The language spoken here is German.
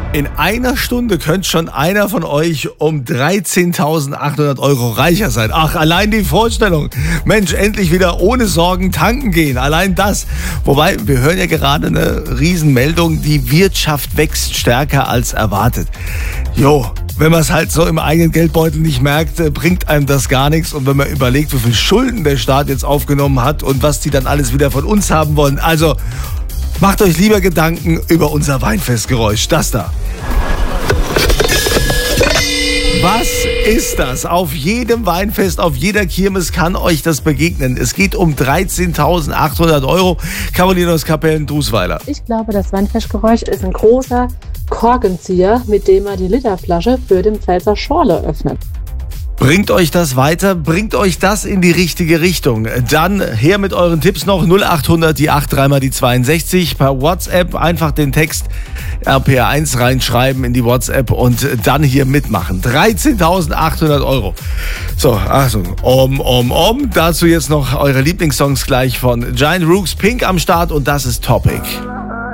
In einer Stunde könnte schon einer von euch um 13.800 € reicher sein. Ach, allein die Vorstellung. Mensch, endlich wieder ohne Sorgen tanken gehen. Allein das. Wobei, wir hören ja gerade eine Riesenmeldung. Die Wirtschaft wächst stärker als erwartet. Jo, wenn man es halt so im eigenen Geldbeutel nicht merkt, bringt einem das gar nichts. Und wenn man überlegt, wie viel Schulden der Staat jetzt aufgenommen hat und was die dann alles wieder von uns haben wollen. Also, macht euch lieber Gedanken über unser Weinfestgeräusch. Das da. Was ist das? Auf jedem Weinfest, auf jeder Kirmes kann euch das begegnen. Es geht um 13.800 €. Caroline aus Kapellen-Drusweiler. Ich glaube, das Weinfestgeräusch ist ein großer Korkenzieher, mit dem man die Literflasche für den Pfälzer Schorle öffnet. Bringt euch das weiter? Bringt euch das in die richtige Richtung? Dann her mit euren Tipps noch 0800 die 8 3 mal die 62. Per WhatsApp einfach den Text RPR1 reinschreiben in die WhatsApp und dann hier mitmachen. 13.800 €. So, Achtung. Dazu jetzt noch eure Lieblingssongs gleich von Giant Rooks, Pink am Start und das ist Topic.